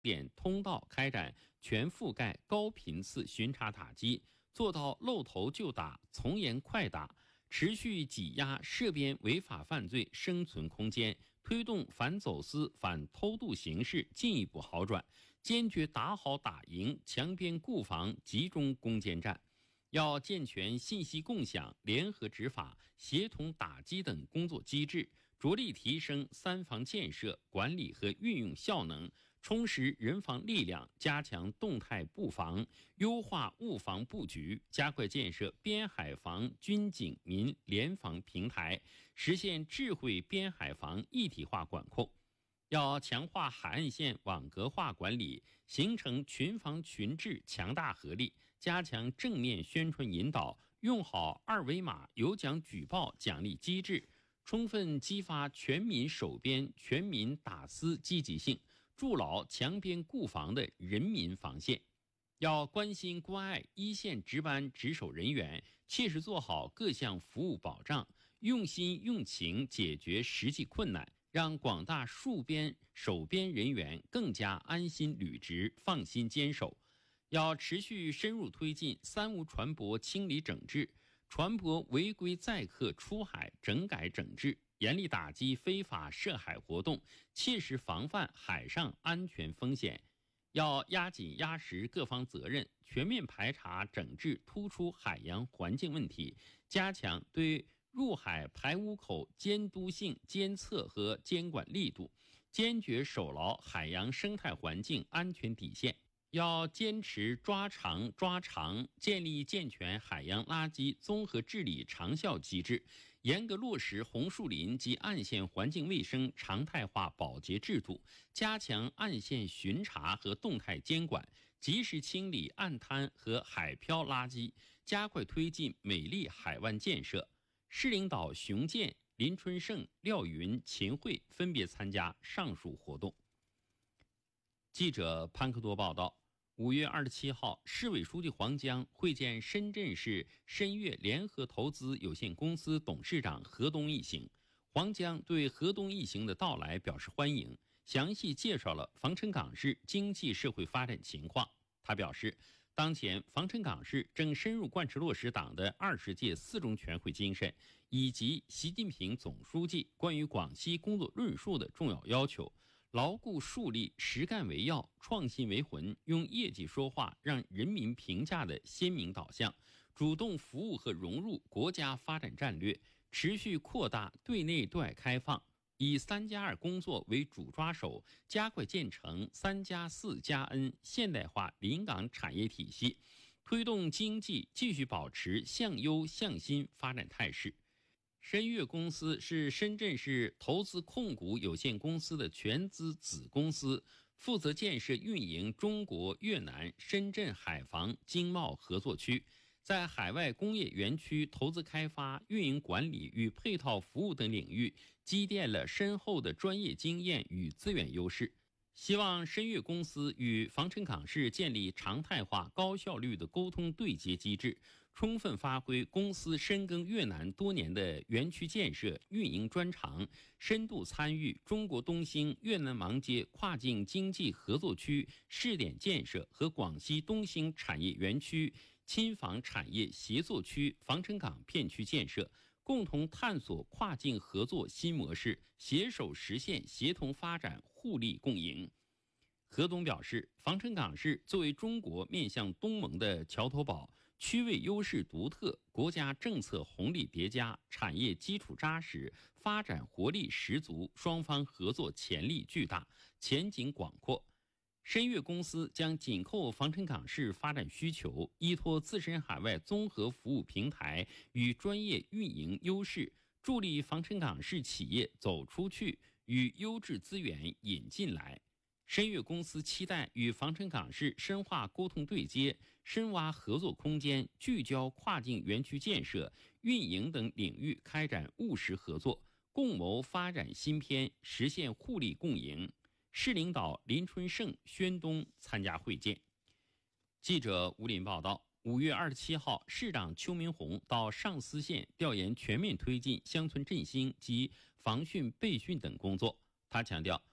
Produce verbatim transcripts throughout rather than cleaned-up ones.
点通道开展全覆盖高频次巡查打击，做到露头就打、从严快打，持续挤压涉边违法犯罪生存空间，推动反走私、反偷渡形势进一步好转，坚决打好打赢强边固防集中攻坚战。要健全信息共享、联合执法、协同打击等工作机制，着力提升三防建设管理和运用效能，充实人防力量，加强动态布防，优化物防布局，加快建设边海防军警民联防平台，实现智慧边海防一体化管控。要强化海岸线网格化管理，形成群防群治强大合力，加强正面宣传引导，用好二维码有奖举报奖励机制，充分激发全民守边、全民打私积极性，筑牢强边固防的人民防线。要关心关爱一线值班值守人员，切实做好各项服务保障，用心用情解决实际困难，让广大戍边守边人员更加安心履职、放心坚守。要持续深入推进三无船舶清理整治，船舶违规载客出海整改整治，严厉打击非法涉海活动，切实防范海上安全风险。要压紧压实各方责任，全面排查整治突出海洋环境问题，加强对入海排污口监督性监测和监管力度，坚决守牢海洋生态环境安全底线。要坚持抓长抓长，建立健全海洋垃圾综合治理长效机制，严格落实红树林及岸线环境卫生常态化保洁制度，加强岸线巡查和动态监管，及时清理岸滩和海漂垃圾，加快推进美丽海湾建设。市领导熊健、林春胜、廖云、秦慧分别参加上述活动。记者潘克多报道，五月二十七号，市委书记黄江会见深圳市深粤联合投资有限公司董事长何东一行。黄江对何东一行的到来表示欢迎，详细介绍了防城港市经济社会发展情况。他表示，当前防城港市正深入贯彻落实党的二十届四中全会精神以及习近平总书记关于广西工作论述的重要要求，牢固树立实干为要、创新为魂、用业绩说话、让人民评价的鲜明导向，主动服务和融入国家发展战略，持续扩大对内对外开放，以三加二工作为主抓手，加快建成三加四加 N 现代化临港产业体系，推动经济继续保持向优向新发展态势。深粤公司是深圳市投资控股有限公司的全资子公司，负责建设运营中国越南深圳海防经贸合作区，在海外工业园区投资开发、运营管理与配套服务等领域积淀了深厚的专业经验与资源优势。希望深粤公司与防城港市建立常态化、高效率的沟通对接机制，充分发挥公司深耕越南多年的园区建设运营专长，深度参与中国东兴越南芒街跨境经济合作区试点建设和广西东兴产业园区亲防产业协作区防城港片区建设，共同探索跨境合作新模式，携手实现协同发展、互利共赢。何东表示，防城港市作为中国面向东盟的桥头堡，区位优势独特，国家政策红利叠加，产业基础扎实，发展活力十足，双方合作潜力巨大，前景广阔。深粤公司将紧扣防城港市发展需求，依托自身海外综合服务平台与专业运营优势，助力防城港市企业走出去，与优质资源引进来。深粤公司期待与防城港市深化沟通对接，深挖合作空间，聚焦跨境园区建设、运营等领域开展务实合作，共谋发展新篇，实现互利共赢。市领导林春胜、宣东参加会见。记者吴林报道，五月二十七号，市长邱明红到上思县调研全面推进乡村振兴及防汛备汛等工作。他强调，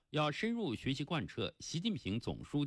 要深入学习贯彻习近平总书记